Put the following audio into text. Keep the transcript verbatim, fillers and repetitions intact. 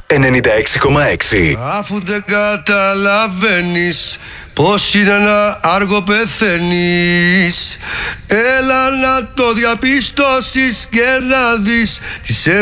ενενήντα έξι κόμμα έξι. Αφού δεν καταλαβαίνεις πως είναι να άργο πεθαίνεις, έλα να το διαπιστώσεις και να δεις τις